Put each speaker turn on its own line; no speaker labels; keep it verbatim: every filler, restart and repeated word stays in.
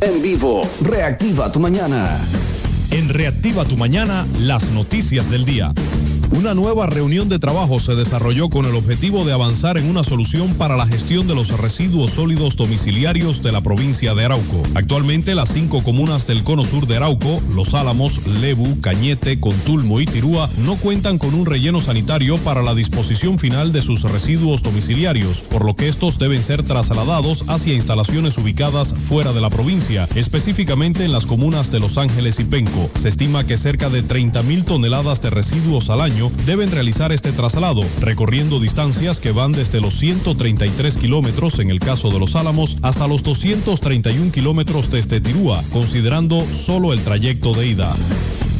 En vivo, Reactiva tu Mañana.
En Reactiva tu Mañana, las noticias del día. Una nueva reunión de trabajo se desarrolló con el objetivo de avanzar en una solución para la gestión de los residuos sólidos domiciliarios de la provincia de Arauco. Actualmente, las cinco comunas del cono sur de Arauco, Los Álamos, Lebu, Cañete, Contulmo y Tirúa, no cuentan con un relleno sanitario para la disposición final de sus residuos domiciliarios, por lo que estos deben ser trasladados hacia instalaciones ubicadas fuera de la provincia, específicamente en las comunas de Los Ángeles y Penco. Se estima que cerca de treinta mil toneladas de residuos al año deben realizar este traslado, recorriendo distancias que van desde los ciento treinta y tres kilómetros en el caso de Los Álamos hasta los doscientos treinta y uno kilómetros desde Tirúa, considerando solo el trayecto de ida.